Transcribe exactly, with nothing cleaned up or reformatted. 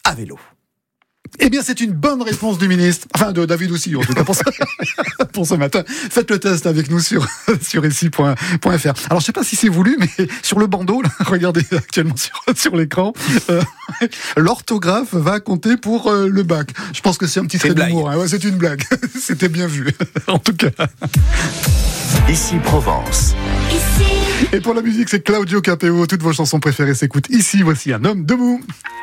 à vélo. Eh bien, c'est une bonne réponse du ministre, enfin de David aussi, en tout cas pour ce, pour ce matin. Faites le test avec nous sur, sur ici point f r. Alors, je sais pas si c'est voulu, mais sur le bandeau, là, regardez actuellement sur, sur l'écran, euh, l'orthographe va compter pour euh, le bac. Je pense que c'est un petit trait d'humour. Hein. Ouais, c'est une blague. C'était bien vu, en tout cas. Ici Provence. Et pour la musique, c'est Claudio Capeo. Toutes vos chansons préférées s'écoutent ici. Voici Un homme debout.